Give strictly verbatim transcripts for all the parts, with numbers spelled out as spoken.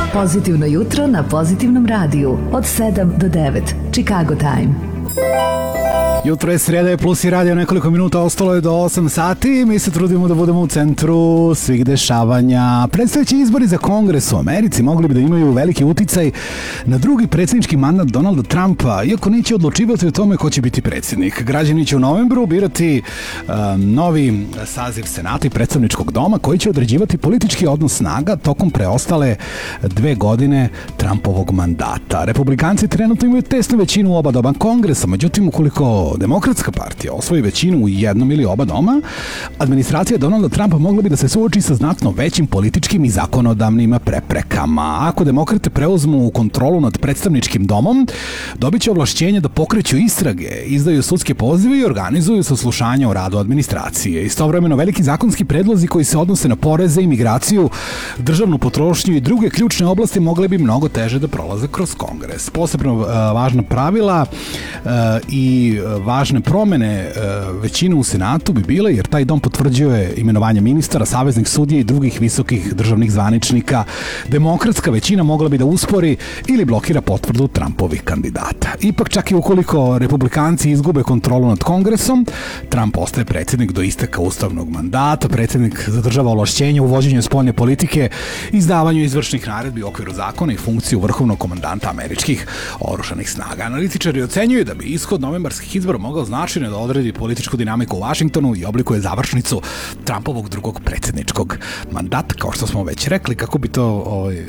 Pozitivno jutro na Pozitivnom radiju od sedam do devet. Chicago Time. Jutro je srijeda, je Plus i radio, nekoliko minuta ostalo je do osam sati. Mi se trudimo da budemo u centru svih dešavanja. Predstojeći izbori za Kongres u Americi mogli bi da imaju veliki uticaj na drugi predsjednički mandat Donalda Trumpa, iako neće odlučivati o tome ko će biti predsjednik. Građani će u novembru birati um, novi saziv Senata i predstavničkog doma koji će određivati politički odnos snaga tokom preostale dve godine Trumpovog mandata. Republikanci trenutno imaju tesnu većinu u oba doma Kongresa, međutim ukoliko Demokratska partija osvoji većinu u jednom ili oba doma, administracija Donalda Trumpa mogla bi da se suoči sa znatno većim političkim i zakonodavnim preprekama. Ako demokrate preuzmu kontrolu nad predstavničkim domom, dobit će ovlašćenje da pokreću istrage, izdaju sudske pozive i organizuju saslušanja o radu administracije. Istovremeno, veliki zakonski predlozi koji se odnose na poreze, imigraciju, državnu potrošnju i druge ključne oblasti mogli bi mnogo teže da prolaze kroz Kongres. Posebno uh, važna pravila uh, i važne promene većine u Senatu bi bile, jer taj dom potvrđuje imenovanje ministara, saveznih sudija i drugih visokih državnih zvaničnika. Demokratska većina mogla bi da uspori ili blokira potvrdu Trumpovih kandidata. Ipak, čak i ukoliko republikanci izgube kontrolu nad Kongresom, Trump ostaje predsjednik do isteka ustavnog mandata. Predsjednik zadržava ovlašćenje u vođenju spoljne politike, izdavanju izvršnih naredbi u okviru zakona i funkciju vrhovnog komandanta američkih oružanih snaga. Analitičari ocenjuju da bi ishod novembarskih izbora mogao značajno da odredi političku dinamiku u Vašingtonu i oblikuje završnicu Trumpovog drugog predsjedničkog mandata, kao što smo već rekli, kako bi to ovaj,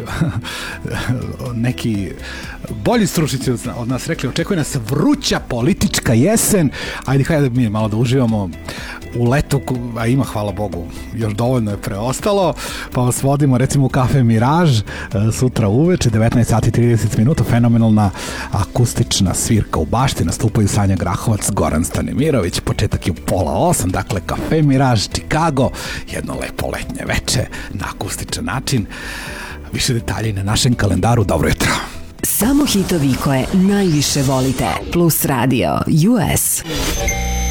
neki bolji stručnici od nas rekli, očekuje nas vruća politička jesen. Ajde, hajde mi malo da uživamo u letu, a ima, hvala Bogu, još dovoljno je preostalo, pa vas vodimo recimo u kafe Miraž sutra uveče, devetnaest sati i trideset minuta, fenomenalna akustična svirka u bašti, nastupaju Sanja Grahovac, Goran Stanimirović, početak je u pola osam, dakle kafe Miraž, Chicago, jedno lepo letnje veče na akustičan način. Više detalji na našem kalendaru. Dobro jutro. Samo hitovi koje najviše volite. Plus Radio U S.